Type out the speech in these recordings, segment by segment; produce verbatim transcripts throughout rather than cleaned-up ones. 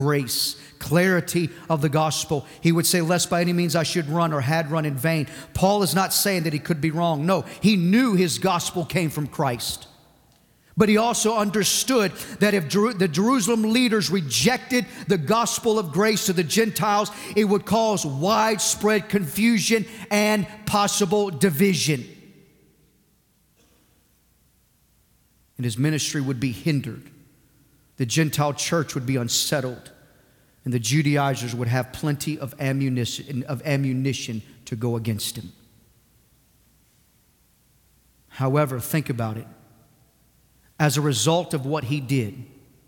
grace, clarity of the gospel. He would say, lest by any means I should run or had run in vain. Paul is not saying that he could be wrong. No, he knew his gospel came from Christ. But he also understood that if Jer- the Jerusalem leaders rejected the gospel of grace to the Gentiles, it would cause widespread confusion and possible division. And his ministry would be hindered. The Gentile church would be unsettled, and the Judaizers would have plenty of ammunition, of ammunition to go against him. However, think about it. As a result of what he did,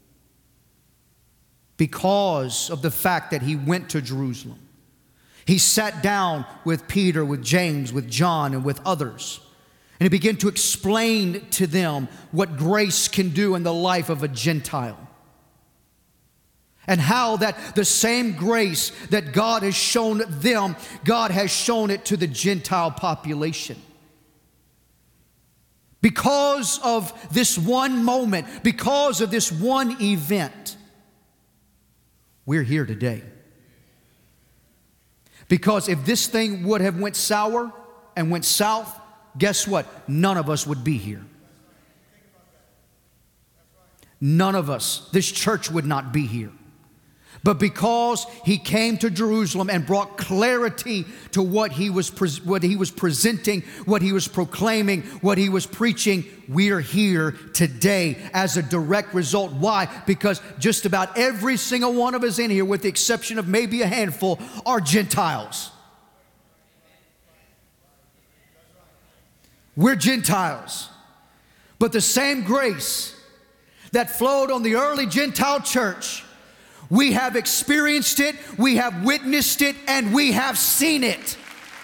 because of the fact that he went to Jerusalem, he sat down with Peter, with James, with John, and with others, and he began to explain to them what grace can do in the life of a Gentile. And how that the same grace that God has shown them, God has shown it to the Gentile population. Because of this one moment, because of this one event, we're here today. Because if this thing would have went sour and went south, guess what? None of us would be here. None of us, this church would not be here. But because he came to Jerusalem and brought clarity to what he was pre- what he was presenting, what he was proclaiming, what he was preaching, we're here today as a direct result. Why? Because just about every single one of us in here, with the exception of maybe a handful, are Gentiles. We're Gentiles. But the same grace that flowed on the early Gentile church, we have experienced it, we have witnessed it, and we have seen it.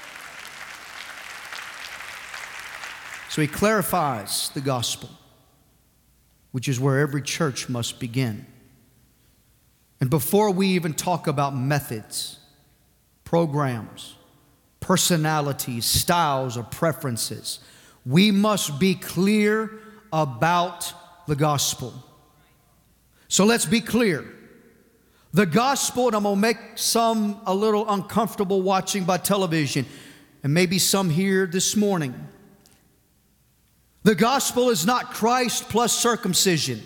So he clarifies the gospel, which is where every church must begin. And before we even talk about methods, programs, personalities, styles, or preferences, we must be clear about the gospel. So let's be clear. The gospel, and I'm going to make some a little uncomfortable watching by television, and maybe some here this morning. The gospel is not Christ plus circumcision,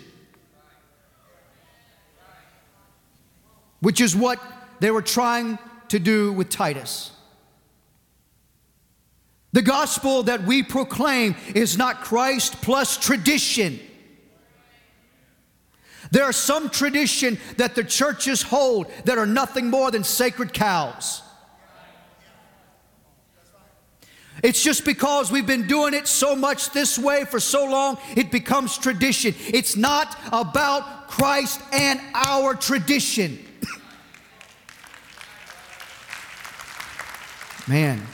which is what they were trying to do with Titus. The gospel that we proclaim is not Christ plus tradition. There are some tradition that the churches hold that are nothing more than sacred cows. It's just because we've been doing it so much this way for so long, it becomes tradition. It's not about Christ and our tradition. Man,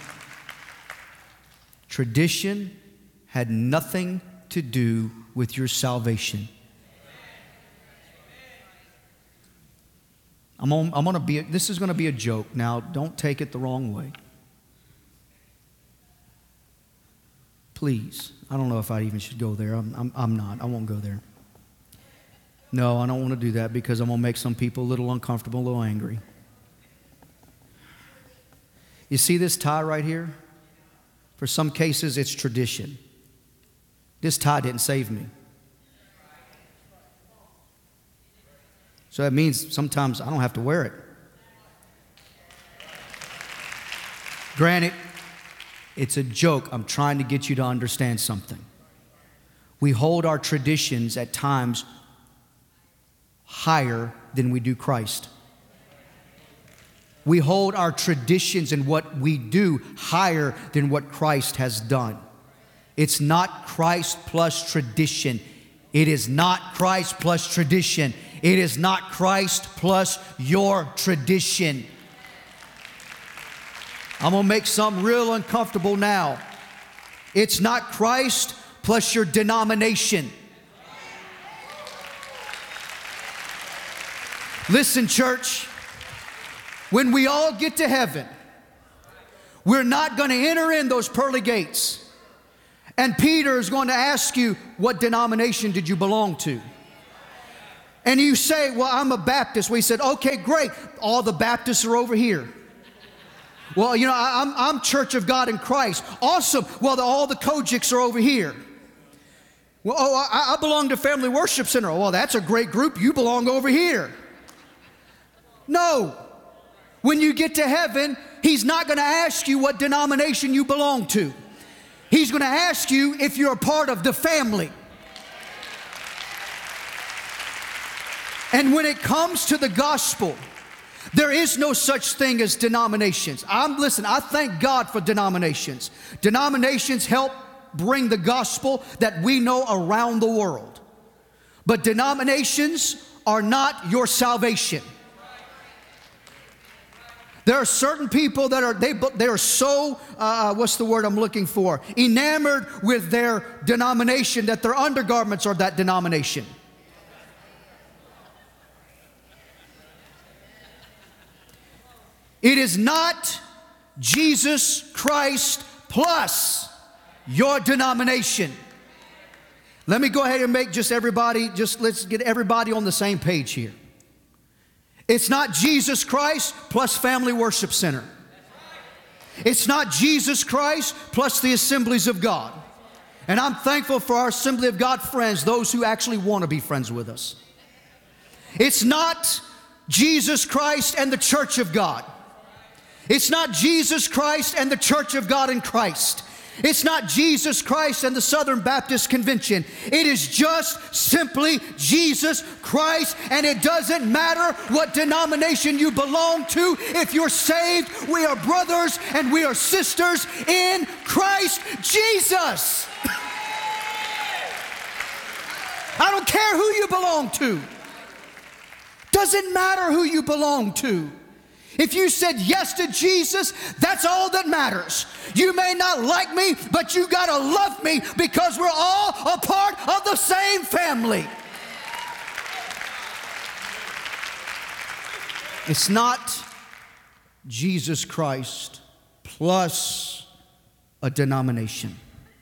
tradition had nothing to do with your salvation. I'm on, I'm gonna be, this is going to be a joke. Now, don't take it the wrong way. Please. I don't know if I even should go there. I'm, I'm, I'm not. I won't go there. No, I don't want to do that because I'm going to make some people a little uncomfortable, a little angry. You see this tie right here? For some cases, it's tradition. This tie didn't save me. So that means sometimes I don't have to wear it. Granted, it's a joke. I'm trying to get you to understand something. We hold our traditions at times higher than we do Christ. We hold our traditions and what we do higher than what Christ has done. It's not Christ plus tradition. It is not Christ plus tradition. It is not Christ plus your tradition. I'm going to make something real uncomfortable now. It's not Christ plus your denomination. Listen, church, when we all get to heaven, we're not going to enter in those pearly gates. And Peter is going to ask you, what denomination did you belong to? And you say, well, I'm a Baptist. We said, okay, great. All the Baptists are over here. Well, you know, I, I'm, I'm Church of God in Christ. Awesome. Well, the, all the Kojics are over here. Well, oh, I, I belong to Family Worship Center. Well, that's a great group. You belong over here. No. When you get to heaven, He's not going to ask you what denomination you belong to. He's going to ask you if you're a part of the family. And when it comes to the gospel, there is no such thing as denominations. I'm listen, I thank God for denominations. Denominations help bring the gospel that we know around the world. But denominations are not your salvation. There are certain people that are, they, they are so, uh, what's the word I'm looking for? Enamored with their denomination that their undergarments are that denomination. It is not Jesus Christ plus your denomination. Let me go ahead and make just everybody, just let's get everybody on the same page here. It's not Jesus Christ plus Family Worship Center. It's not Jesus Christ plus the Assemblies of God. And I'm thankful for our Assembly of God friends, those who actually want to be friends with us. It's not Jesus Christ and the Church of God. It's not Jesus Christ and the Church of God in Christ. It's not Jesus Christ and the Southern Baptist Convention. It is just simply Jesus Christ, and it doesn't matter what denomination you belong to. If you're saved, we are brothers and we are sisters in Christ Jesus. I don't care who you belong to. Doesn't matter who you belong to. If you said yes to Jesus, that's all that matters. You may not like me, but you gotta love me because we're all a part of the same family. It's not Jesus Christ plus a denomination.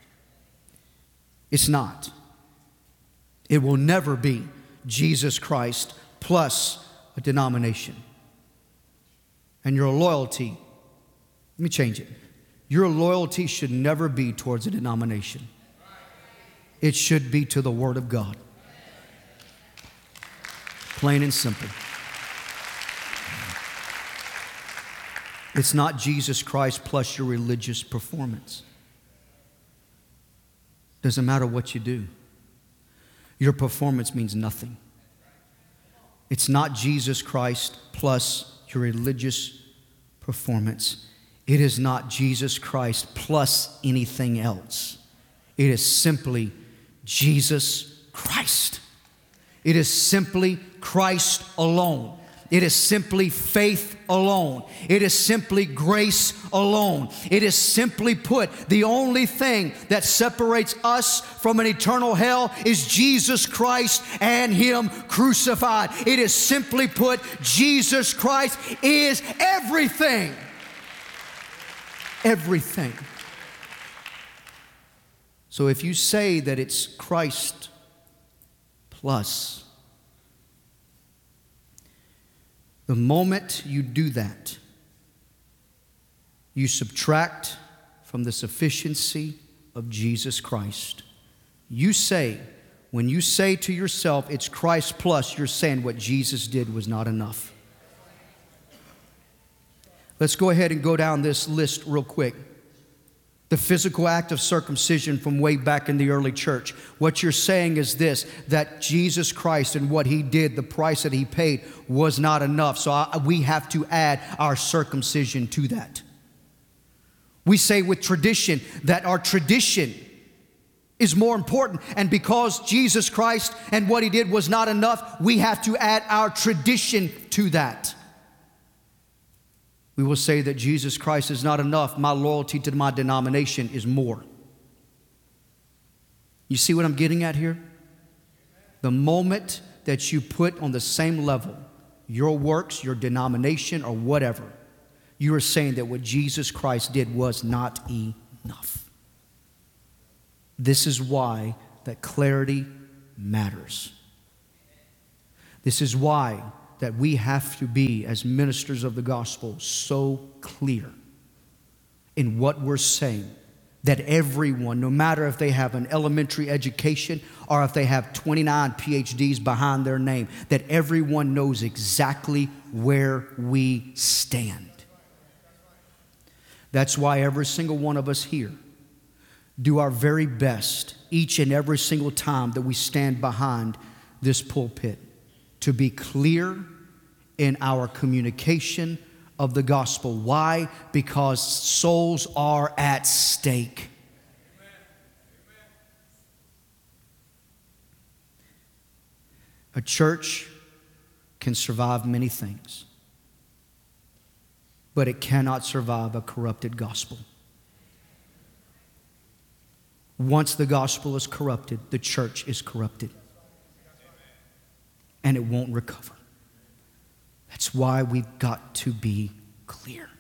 It's not. It will never be Jesus Christ plus a denomination. And your loyalty, let me change it. Your loyalty should never be towards a denomination. It should be to the Word of God. Plain and simple. It's not Jesus Christ plus your religious performance. Doesn't matter what you do. Your performance means nothing. It's not Jesus Christ plus your religious performance. It is not Jesus Christ plus anything else. It is simply Jesus Christ. It is simply Christ alone. It is simply faith alone. It is simply grace alone. It is simply put, the only thing that separates us from an eternal hell is Jesus Christ and Him crucified. It is simply put, Jesus Christ is everything. Everything. So if you say that it's Christ plus, the moment you do that, you subtract from the sufficiency of Jesus Christ. You say, when you say to yourself, it's Christ plus, you're saying what Jesus did was not enough. Let's go ahead and go down this list real quick. The physical act of circumcision from way back in the early church. What you're saying is this, that Jesus Christ and what He did, the price that He paid was not enough. So I, we have to add our circumcision to that. We say with tradition that our tradition is more important. And because Jesus Christ and what He did was not enough, we have to add our tradition to that. We will say that Jesus Christ is not enough. My loyalty to my denomination is more. You see what I'm getting at here? The moment that you put on the same level your works, your denomination, or whatever, you are saying that what Jesus Christ did was not enough. This is why that clarity matters. This is why that we have to be, as ministers of the gospel, so clear in what we're saying that everyone, no matter if they have an elementary education or if they have twenty-nine P H Ds behind their name, that everyone knows exactly where we stand. That's why every single one of us here do our very best each and every single time that we stand behind this pulpit to be clear in our communication of the gospel. Why? Because souls are at stake. A church can survive many things, but it cannot survive a corrupted gospel. Once the gospel is corrupted, the church is corrupted, and it won't recover. That's why we've got to be clear.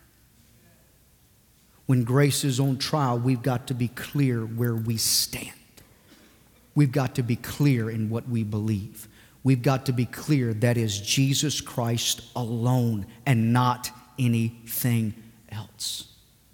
When grace is on trial, we've got to be clear where we stand. We've got to be clear in what we believe. We've got to be clear that is Jesus Christ alone and not anything else.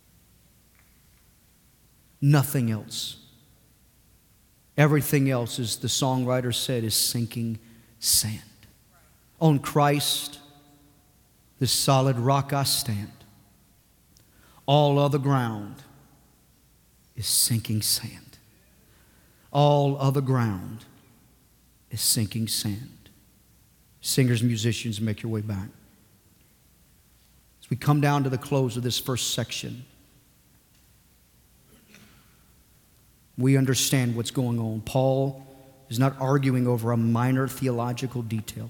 Nothing else. Everything else, as the songwriter said, is sinking sand. On Christ, the solid rock I stand. All other ground is sinking sand. All other ground is sinking sand. Singers, musicians, make your way back. As we come down to the close of this first section, we understand what's going on. Paul is not arguing over a minor theological detail.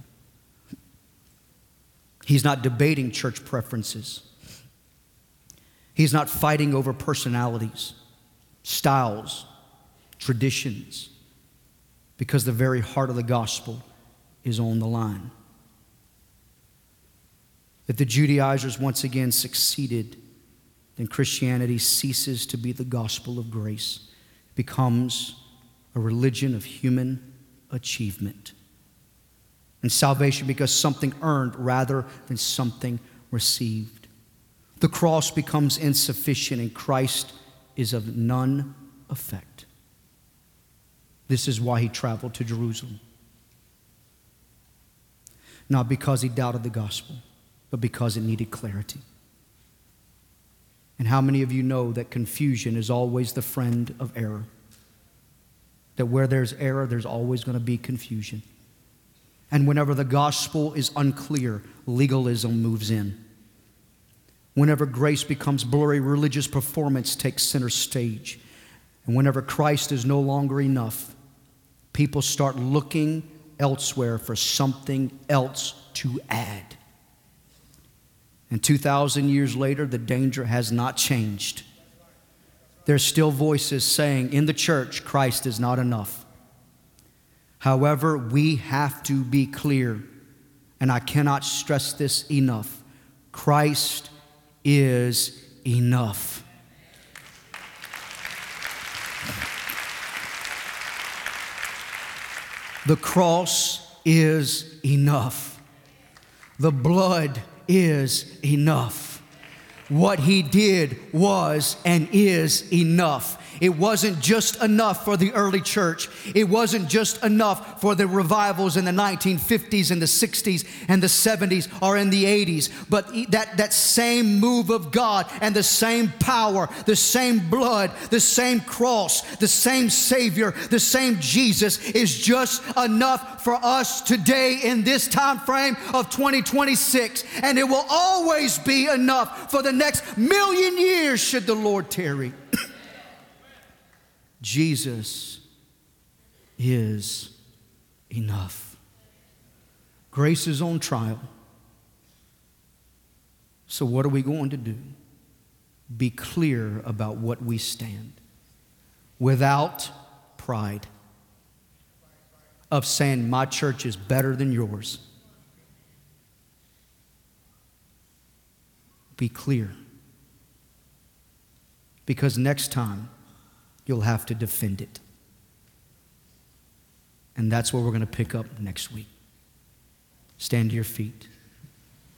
He's not debating church preferences. He's not fighting over personalities, styles, traditions, because the very heart of the gospel is on the line. If the Judaizers once again succeeded, then Christianity ceases to be the gospel of grace. It becomes a religion of human achievement. And salvation becomes something earned rather than something received. The cross becomes insufficient and Christ is of none effect. This is why he traveled to Jerusalem. Not because he doubted the gospel, but because it needed clarity. And how many of you know that confusion is always the friend of error? That where there's error, there's always going to be confusion. And whenever the gospel is unclear, legalism moves in. Whenever grace becomes blurry, religious performance takes center stage. And whenever Christ is no longer enough, people start looking elsewhere for something else to add. And two thousand years later, the danger has not changed. There's still voices saying in the church, Christ is not enough. However, we have to be clear, and I cannot stress this enough. Christ is enough. The cross is enough. The blood is enough. What he did was and is enough. It wasn't just enough for the early church. It wasn't just enough for the revivals in the nineteen fifties and the sixties and the seventies or in the eighties. But that, that same move of God and the same power, the same blood, the same cross, the same Savior, the same Jesus is just enough for us today in this time frame of twenty twenty-six. And it will always be enough for the next million years should the Lord tarry. Jesus is enough. Grace is on trial. So what are we going to do? Be clear about what we stand without pride of saying my church is better than yours. Be clear. Because next time, you'll have to defend it. And that's what we're going to pick up next week. Stand to your feet.